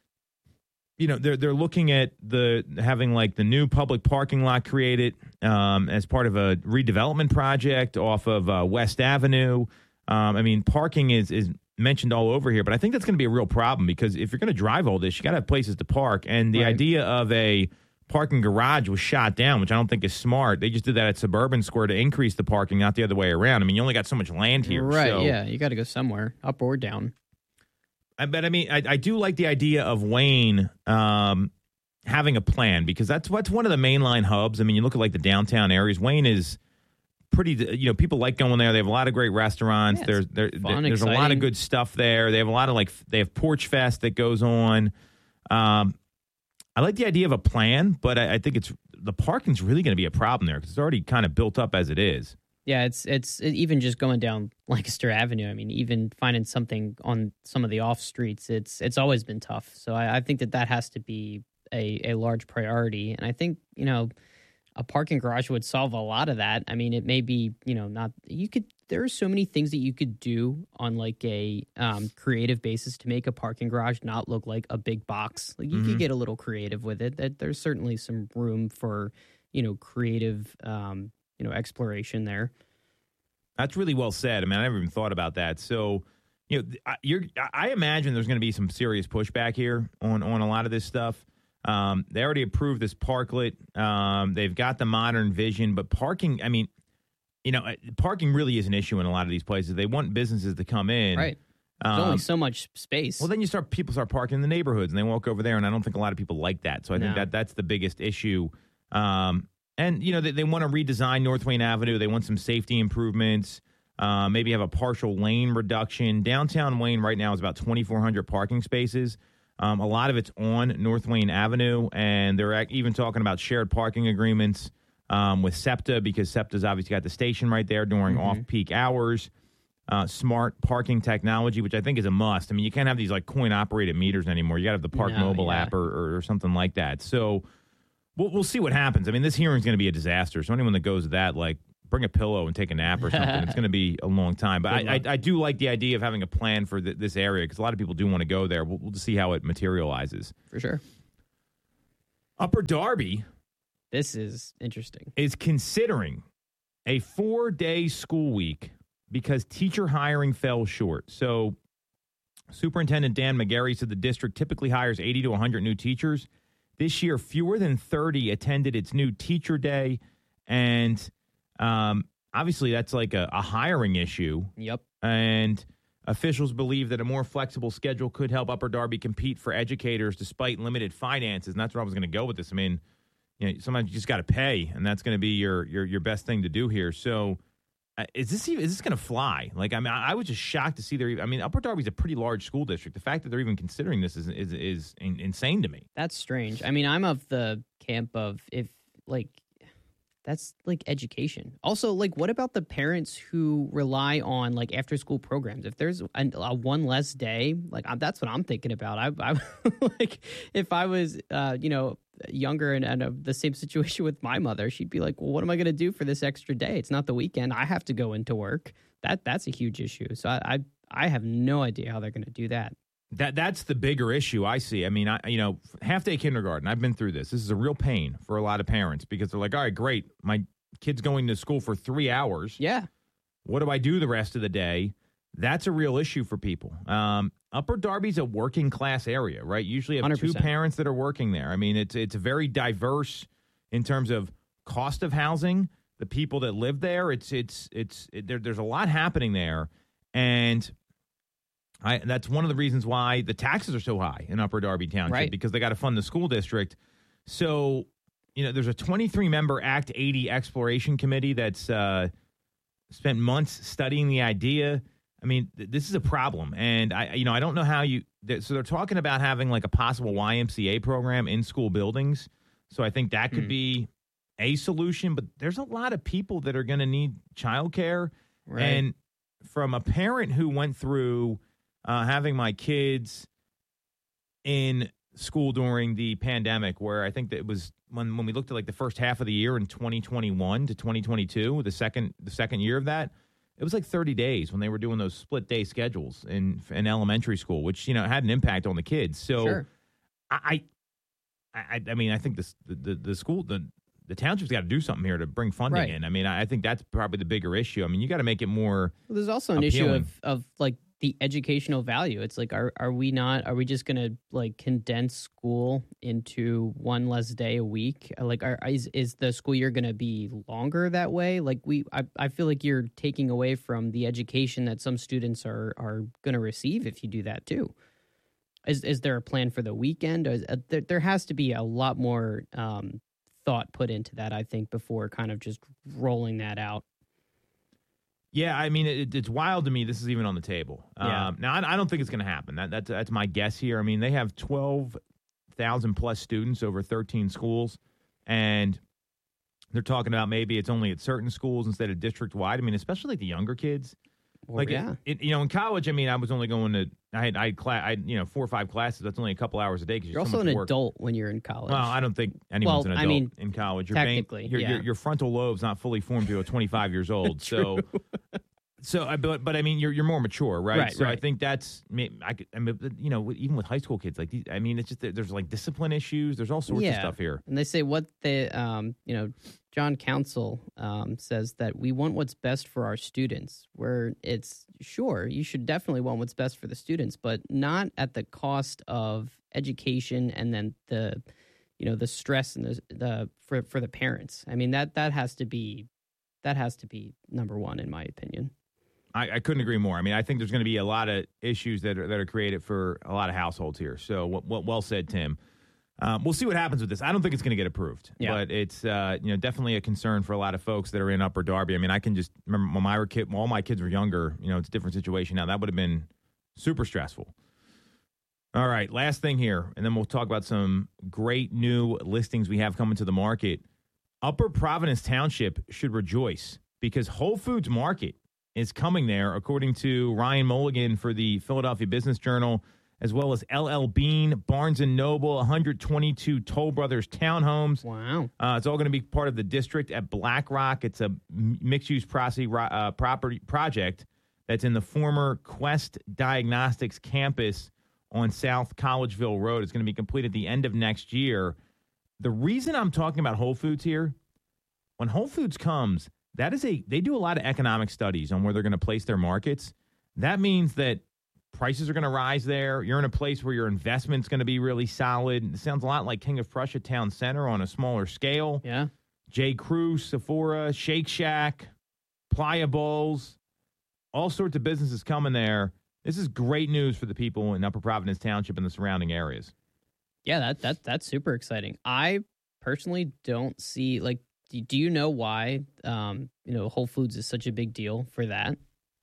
you know, they're they're looking at the having like the new public parking lot created um, as part of a redevelopment project off of uh, West Avenue. Um, I mean, parking is is mentioned all over here, but I think that's going to be a real problem because if you're going to drive all this, you got to have places to park. And the right. idea of a parking garage was shot down, which I don't think is smart. They just did that at Suburban Square to increase the parking, not the other way around. I mean, you only got so much land here. Right, so. yeah. You got to go somewhere, up or down. But, I mean, I, I do like the idea of Wayne um, having a plan because that's what's one of the mainline hubs. I mean, you look at, like, the downtown areas. Wayne is pretty, you know, people like going there. They have a lot of great restaurants. Yeah, there's there, fun, there's exciting. a lot of good stuff there. They have a lot of, like, they have Porch Fest that goes on. Um, I like the idea of a plan, but I, I think it's the parking's really going to be a problem there because it's already kind of built up as it is. Yeah, it's it's it, even just going down Lancaster Avenue. I mean, even finding something on some of the off streets, it's it's always been tough. So I, I think that that has to be a, a large priority. And I think, you know, a parking garage would solve a lot of that. I mean, it may be, you know, not you could. There are so many things that you could do on like a um, creative basis to make a parking garage not look like a big box. Like you mm-hmm. could get a little creative with it. That there's certainly some room for, you know, creative. Um, you know, exploration there. That's really well said. I mean, I never even thought about that. So, you know, you're, I imagine there's going to be some serious pushback here on, on a lot of this stuff. Um, they already approved this parklet. Um, they've got the modern vision, but parking, I mean, you know, parking really is an issue in a lot of these places. They want businesses to come in. Right. There's um, only so much space. Well, then you start, people start parking in the neighborhoods and they walk over there. And I don't think a lot of people like that. So I no. think that that's the biggest issue. Um, And, you know, they, they want to redesign North Wayne Avenue. They want some safety improvements, uh, maybe have a partial lane reduction. Downtown Wayne right now is about twenty-four hundred parking spaces. Um, a lot of it's on North Wayne Avenue, and they're even talking about shared parking agreements um, with SEPTA because SEPTA's obviously got the station right there during Mm-hmm. off-peak hours. Uh, smart parking technology, which I think is a must. I mean, you can't have these like coin-operated meters anymore. You got to have the Park No, Mobile yeah. app or, or something like that. So we'll, we'll see what happens. I mean, this hearing's going to be a disaster. So anyone that goes to that, like, bring a pillow and take a nap or something. It's going to be a long time. But I, I, I do like the idea of having a plan for th- this area because a lot of people do want to go there. We'll, we'll just see how it materializes. For sure. Upper Darby This is interesting. is considering a four-day school week because teacher hiring fell short. So Superintendent Dan McGarry said the district typically hires eighty to one hundred new teachers. This year, fewer than thirty attended its new teacher day. And um, obviously, that's like a, a hiring issue. Yep. And officials believe that a more flexible schedule could help Upper Darby compete for educators despite limited finances. And that's where I was going to go with this. I mean, you know, sometimes you just got to pay, and that's going to be your, your your best thing to do here. So uh, is this even, is this going to fly? Like, I mean, I, I was just shocked to see there. I mean, Upper Darby's a pretty large school district. The fact that they're even considering this is is, is in, insane to me. That's strange. I mean, I'm of the camp of if, like, that's like education. Also, like, what about the parents who rely on like after school programs? If there's a, a one less day, like I, that's what I'm thinking about. I, I like if I was, uh, you know, younger and, and uh, the same situation with my mother, she'd be like, well, what am I going to do for this extra day? It's not the weekend. I have to go into work. That that's a huge issue. So I I, I have no idea how they're going to do that. That that's the bigger issue I see. I mean, I you know, half day kindergarten. I've been through this. This is a real pain for a lot of parents because they're like, all right, great, my kid's going to school for three hours. Yeah. What do I do the rest of the day? That's a real issue for people. Um, Upper Darby's a working class area, right? Usually have one hundred percent. two parents that are working there. I mean, it's it's very diverse in terms of cost of housing, the people that live there. It's it's it's it, there, there's a lot happening there, and I, that's one of the reasons why the taxes are so high in Upper Darby Township Right. because they got to fund the school district. So, you know, there's a twenty-three member Act eighty exploration committee that's uh, spent months studying the idea. I mean, th- this is a problem, and I, you know, I don't know how you. Th- so they're talking about having like a possible Y M C A program in school buildings. So I think that could Hmm. be a solution. But there's a lot of people that are going to need childcare, Right. and from a parent who went through uh, having my kids in school during the pandemic, where I think that it was when when we looked at like the first half of the year in twenty twenty-one to twenty twenty-two, the second the second year of that. It was like thirty days when they were doing those split day schedules in in elementary school, which, you know, had an impact on the kids. So Sure. I, I, I mean, I think this, the, the the school the the township's got to do something here to bring funding Right. in. I mean, I, I think that's probably the bigger issue. I mean, you got to make it more. Well, there's also an issue appealing. of, of like the educational value. It's like, are are we not? Are we just going to like condense school into one less day a week? Like, are, is is the school year going to be longer that way? Like, we, I, I feel like you're taking away from the education that some students are are going to receive if you do that too. Is is there a plan for the weekend? Is, uh, there, there has to be a lot more um, thought put into that, I think, before kind of just rolling that out. Yeah, I mean, it, it's wild to me. This is even on the table. Yeah. Um, now, I, I don't think it's going to happen. That, that's that's my guess here. I mean, they have twelve thousand plus students over thirteen schools, and they're talking about maybe it's only at certain schools instead of district wide. I mean, especially like the younger kids. Or, Like, yeah. it, it, you know, in college, I mean, I was only going to, I had, I had, cla- I had, you know, four or five classes. That's only a couple hours a day. Cause You're so also much an work. adult when you're in college. Well, I don't think anyone's Well, an I adult mean, in college. Your brain- technically, your, yeah. your, your frontal lobe's not fully formed until twenty-five years old. So, so, I, but, but I mean, you're you're more mature, right? Right, so I right. think that's, I, could, I mean, you know, even with high school kids, like, these, I mean, it's just that there's like discipline issues. There's all sorts Yeah. of stuff here. And they say what the, um, you know, John Council um, says that we want what's best for our students, where it's sure you should definitely want what's best for the students, but not at the cost of education and then the, you know, the stress and the, the for, for the parents. I mean, that, that has to be, that has to be number one, in my opinion. I, I couldn't agree more. I mean, I think there's going to be a lot of issues that are, that are created for a lot of households here. So, what, what well said, Tim. Um, we'll see what happens with this. I don't think it's going to get approved, Yeah. but it's uh, you know definitely a concern for a lot of folks that are in Upper Darby. I mean, I can just remember when my kid, when all my kids were younger. You know, it's a different situation now. That would have been super stressful. All right, last thing here, and then we'll talk about some great new listings we have coming to the market. Upper Providence Township should rejoice because Whole Foods Market is coming there, according to Ryan Mulligan for the Philadelphia Business Journal, as well as L L Bean, Barnes and Noble, one hundred twenty-two Toll Brothers townhomes. Wow. Uh, it's all going to be part of the district at Black Rock. It's a mixed-use property, uh, property project that's in the former Quest Diagnostics campus on South Collegeville Road. It's going to be complete at the end of next year. The reason I'm talking about Whole Foods here, when Whole Foods comes, that is a they do a lot of economic studies on where they're going to place their markets. That means that prices are going to rise there. You're in a place where your investment's going to be really solid. It sounds a lot like King of Prussia Town Center on a smaller scale. Yeah. J. Crew, Sephora, Shake Shack, Playa Bowls, all sorts of businesses coming there. This is great news for the people in Upper Providence Township and the surrounding areas. Yeah, that that that's super exciting. I personally don't see, like, do, do you know why, um, you know, Whole Foods is such a big deal for that?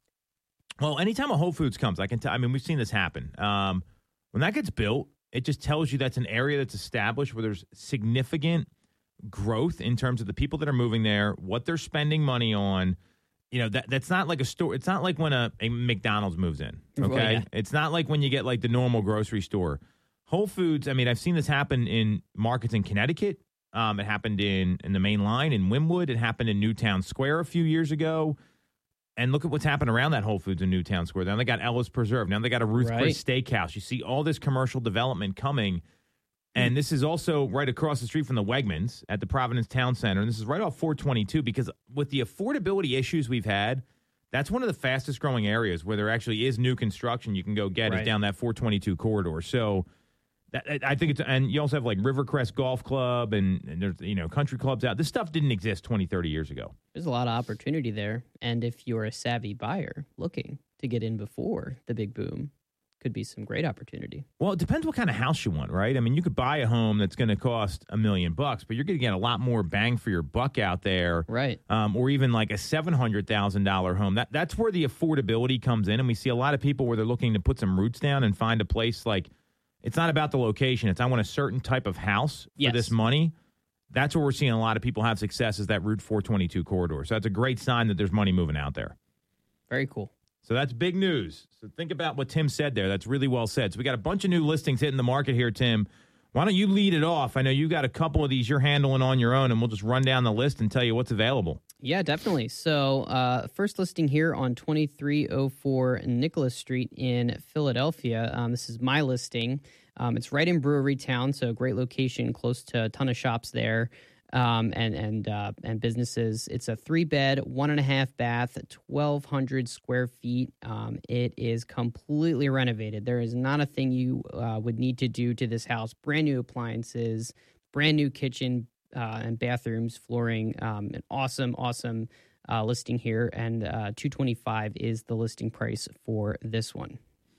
Well, anytime a Whole Foods comes, I can tell. I mean, we've seen this happen. Um, when that gets built, it just tells you that's an area that's established where there's significant growth in terms of the people that are moving there, what they're spending money on. You know, that that's not like a store. It's not like when a, a McDonald's moves in. Okay, Well, yeah. It's not like when you get like the normal grocery store. Whole Foods. I mean, I've seen this happen in markets in Connecticut. Um, it happened in in the main line in Wynwood. It happened in Newtown Square a few years ago. And look at what's happened around that Whole Foods in Newtown Square. Now they got Ellis Preserve. Now they got a Ruth Right. Chris Steakhouse. You see all this commercial development coming. And this is also right across the street from the Wegmans at the Providence Town Center. And this is right off four twenty-two because with the affordability issues we've had, that's one of the fastest growing areas where there actually is new construction you can go get Right. is down that four twenty-two corridor. So that, I think it's, and you also have like Rivercrest Golf Club and, and there's, you know, country clubs out. This stuff didn't exist twenty, thirty years ago. There's a lot of opportunity there. And if you're a savvy buyer looking to get in before the big boom, could be some great opportunity. Well, it depends what kind of house you want, right? I mean, you could buy a home that's going to cost a million bucks, but you're going to get a lot more bang for your buck out there. Right. Um, or even like a seven hundred thousand dollars home. That That's where the affordability comes in. And we see a lot of people where they're looking to put some roots down and find a place like, it's not about the location. It's I want a certain type of house for Yes. this money. That's where we're seeing a lot of people have success is that Route four twenty-two corridor. So that's a great sign that there's money moving out there. Very cool. So that's big news. So think about what Tim said there. That's really well said. So we got a bunch of new listings hitting the market here, Tim. Why don't you lead it off? I know you got a couple of these you're handling on your own, and we'll just run down the list and tell you what's available. Yeah, definitely. So uh, first listing here on twenty-three oh four Nicholas Street in Philadelphia. Um, this is my listing. Um, it's right in Brewery Town, so great location, close to a ton of shops there. Um, and and uh, and businesses. It's a three bed, one and a half bath, twelve hundred square feet. Um, it is completely renovated. There is not a thing you uh, would need to do to this house. Brand new appliances, brand new kitchen uh, and bathrooms, flooring. Um, an awesome, awesome uh, listing here, and uh, two twenty five is the listing price for this one.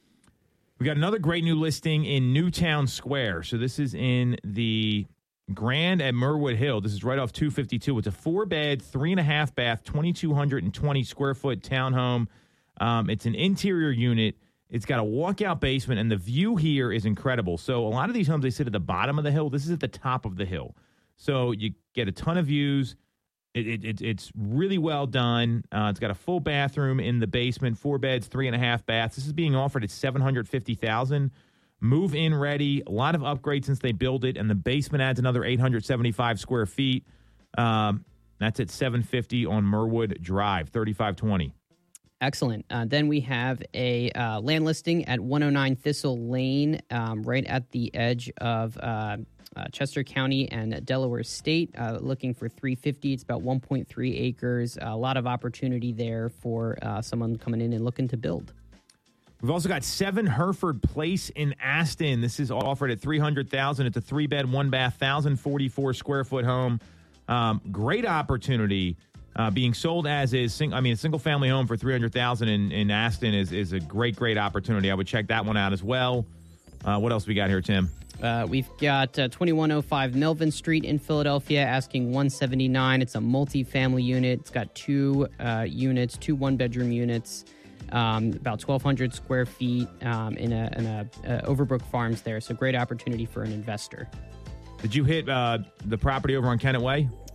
We got another great new listing in Newtown Square. So this is in the Grand at Merwood Hill. This is right off two fifty-two. It's a four-bed, three-and-a-half bath, two thousand two hundred twenty square foot townhome. Um, it's an interior unit. It's got a walkout basement, and the view here is incredible. So a lot of these homes, they sit at the bottom of the hill. This is at the top of the hill. So you get a ton of views. It, it, it, it's really well done. Uh, it's got a full bathroom in the basement, four beds, three-and-a-half baths. This is being offered at seven hundred fifty thousand dollars. Move-in ready, a lot of upgrades since they built it, and the basement adds another eight hundred seventy-five square feet. Um, that's at seven fifty on Merwood Drive, thirty-five twenty. Excellent. Uh, then we have a uh, land listing at one oh nine Thistle Lane, um, right at the edge of uh, uh, Chester County and Delaware State, uh, looking for three fifty. It's about one point three acres. A lot of opportunity there for uh, someone coming in and looking to build. We've also got seven Hereford Place in Aston. This is offered at three hundred thousand dollars. It's a three-bed, one-bath, one thousand forty-four square foot home. Um, great opportunity. Uh, being sold as is, sing- I mean, a single-family home for three hundred thousand dollars in, in Aston is, is a great, great opportunity. I would check that one out as well. Uh, what else we got here, Tim? Uh, we've got uh, twenty-one oh five Melvin Street in Philadelphia, asking one seventy-nine. It's a multi-family unit. It's got two uh, units, two one-bedroom units. Um, about twelve hundred square feet um, in a, in a uh, Overbrook Farms there. So great opportunity for an investor. Did you hit uh, the property over on Kennett Way?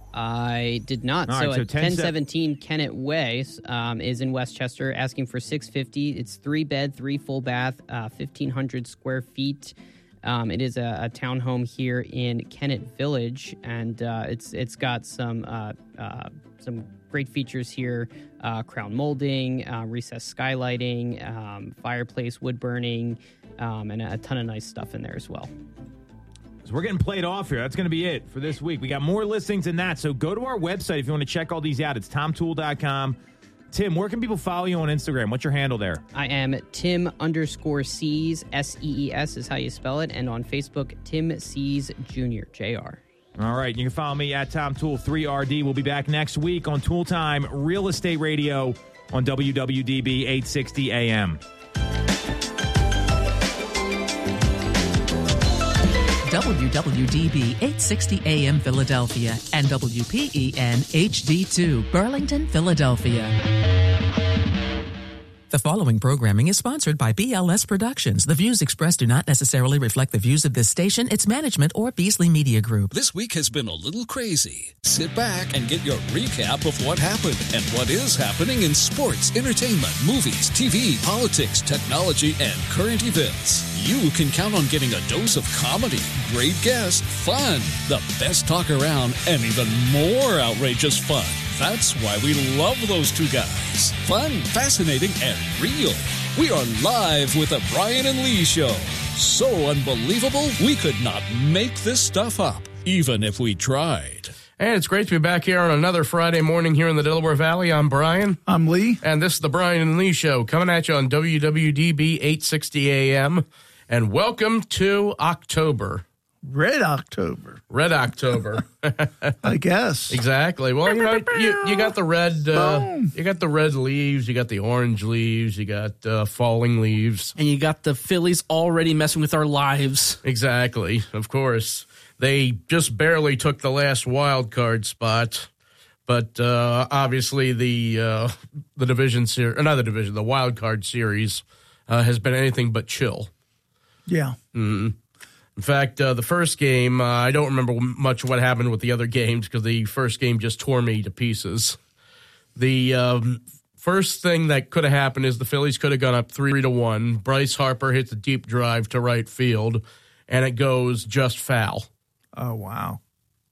I did not. All so right, so at ten ten seventeen Kennett Way um, is in Westchester, asking for six fifty. It's three bed, three full bath, uh, fifteen hundred square feet. Um, it is a, a townhome here in Kennett Village, and uh, it's it's got some uh, uh, some great features here: uh, crown molding, uh, recessed skylighting, um, fireplace, wood burning, um, and a ton of nice stuff in there as well. So we're getting played off here. That's going to be it for this week. We got more listings than that, so go to our website if you want to check all these out. It's tom toole dot com. Tim, where can people follow you on Instagram? What's your handle there? I am Tim underscore Sees, S E E S is how you spell it, and on Facebook, Tim Sees Junior, J R. All right, you can follow me at Tom Toole three R D. We'll be back next week on Tool Time Real Estate Radio on W W D B eight sixty A M. W W D B eight sixty A M Philadelphia and W P E N H D two Burlington, Philadelphia. The following programming is sponsored by B L S Productions. The views expressed do not necessarily reflect the views of this station, its management, or Beasley Media Group. This week has been a little crazy. Sit back and get your recap of what happened and what is happening in sports, entertainment, movies, T V, politics, technology, and current events. You can count on getting a dose of comedy, great guests, fun, the best talk around, and even more outrageous fun. That's why we love those two guys. Fun, fascinating, and real. We are live with the Brian and Lee Show. So unbelievable, we could not make this stuff up, even if we tried. And it's great to be back here on another Friday morning here in the Delaware Valley. I'm Brian. I'm Lee. And this is the Brian and Lee Show coming at you on W W D B eight sixty A M. And welcome to October. Red October. Red October. I guess. Exactly. Well, you know, you, you got the red uh, you got the red leaves, you got the orange leaves, you got uh, falling leaves. And you got the Phillies already messing with our lives. Exactly. Of course. They just barely took the last wild card spot. But uh, obviously the uh, the division series, another division, the wild card series uh, has been anything but chill. Yeah. Mm-hmm. In fact, uh, the first game, uh, I don't remember much what happened with the other games because the first game just tore me to pieces. The um, first thing that could have happened is the Phillies could have gone up three to one. Bryce Harper hits a deep drive to right field, and it goes just foul. Oh, wow.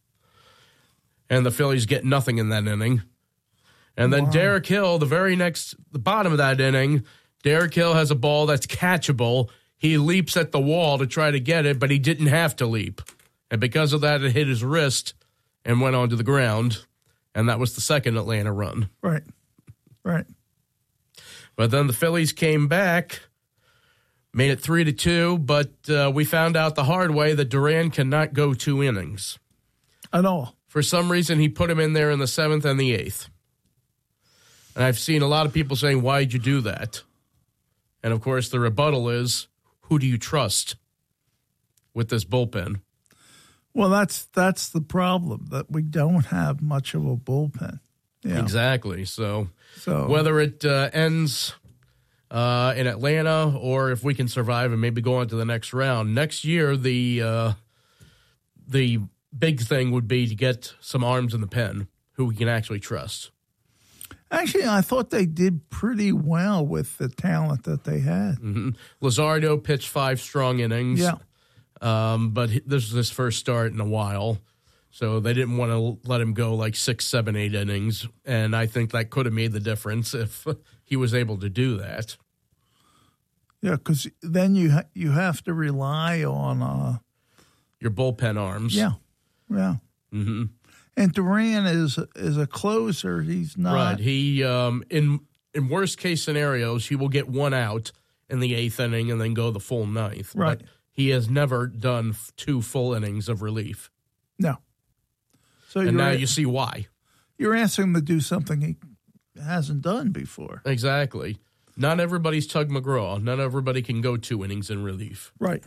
And the Phillies get nothing in that inning. And then wow. Derek Hill, the very next, the bottom of that inning, Derek Hill has a ball that's catchable. He leaps at the wall to try to get it, but he didn't have to leap. And because of that, it hit his wrist and went onto the ground. And that was the second Atlanta run. Right. Right. But then the Phillies came back, made it three to two, but uh, we found out the hard way that Duran cannot go two innings. At all. For some reason, he put him in there in the seventh and the eighth. And I've seen a lot of people saying, why'd you do that? And, of course, the rebuttal is, who do you trust with this bullpen? Well, that's that's the problem, that we don't have much of a bullpen. Yeah. Exactly. So, so whether it uh, ends uh, in Atlanta or if we can survive and maybe go on to the next round, next year the uh, the big thing would be to get some arms in the pen who we can actually trust. Actually, I thought they did pretty well with the talent that they had. Mm-hmm. Luzardo pitched five strong innings. Yeah. Um, but this was his first start in a while. So they didn't want to let him go like six, seven, eight innings. And I think that could have made the difference if he was able to do that. Yeah, because then you ha- you have to rely on uh, your bullpen arms. Yeah, yeah. Mm-hmm. And Duran is is a closer. He's not right. He um, in in worst case scenarios, he will get one out in the eighth inning and then go the full ninth. Right. But he has never done two full innings of relief. No. So and now you see why. You're asking him to do something he hasn't done before. Exactly. Not everybody's Tug McGraw. Not everybody can go two innings in relief. Right.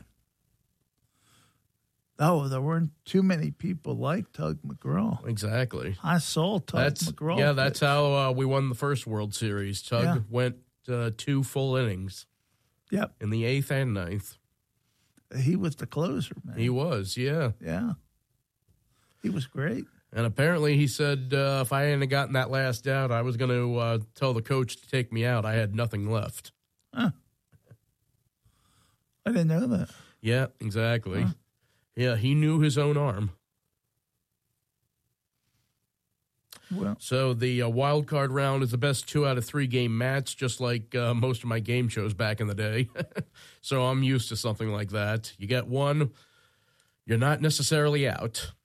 Oh, there weren't too many people like Tug McGraw. Exactly. I saw Tug that's, McGraw. Yeah, that's pitch. how uh, we won the first World Series. Tug yeah. went uh, two full innings. Yep. In the eighth and ninth. He was the closer, man. He was, yeah. Yeah. He was great. And apparently he said uh, if I hadn't gotten that last out, I was going to uh, tell the coach to take me out. I had nothing left. Huh. I didn't know that. Yeah, exactly. Huh. Yeah, he knew his own arm. Well, so the uh, wild card round is the best two out of three game match, just like uh, most of my game shows back in the day. So I'm used to something like that. You get one, you're not necessarily out.